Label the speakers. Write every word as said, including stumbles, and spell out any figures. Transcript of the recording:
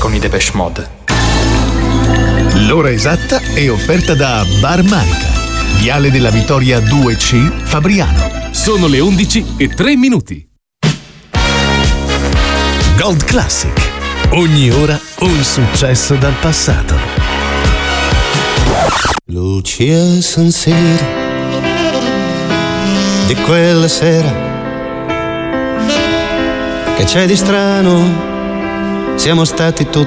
Speaker 1: con i Depeche Mode.
Speaker 2: L'ora esatta è offerta da Bar Manica, Viale della Vittoria due C, Fabriano.
Speaker 3: Sono le undici e tre minuti.
Speaker 2: Gold Classic. Ogni ora un successo dal passato.
Speaker 4: Lucia San Siro di quella sera, che c'è di strano? Siamo stati tutti